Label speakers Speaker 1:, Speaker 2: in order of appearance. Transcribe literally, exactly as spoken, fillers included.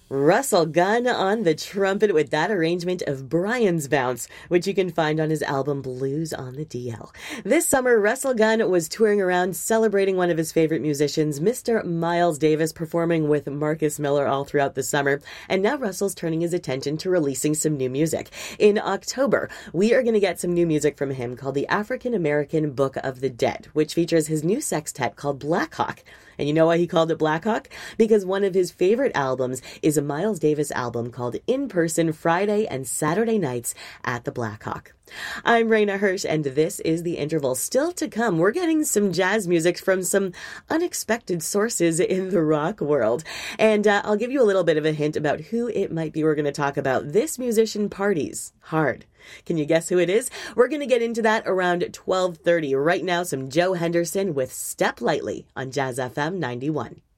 Speaker 1: Russell Gunn on the trumpet with that arrangement of Brian's Bounce, which you can find on his album Blues on the D L. This summer, Russell Gunn was touring around celebrating one of his favorite musicians, Mister Miles Davis, performing with Marcus Miller all throughout the summer. And now Russell's turning his attention to releasing some new music. In October, we are going to get some new music from him called the African American Book of the Dead, which features his new sextet called Blackhawk. And you know why he called it Blackhawk? Because one of his favorite albums is a Miles Davis album called In Person Friday and Saturday Nights at the Blackhawk. I'm Raina Hirsch, and this is The Interval. Still to come, we're getting some jazz music from some unexpected sources in the rock world. And uh, I'll give you a little bit of a hint about who it might be we're going to talk about. This musician parties hard. Can you guess who it is? We're going to get into that around twelve thirty. Right now, some Joe Henderson with Step Lightly on Jazz F M ninety-one.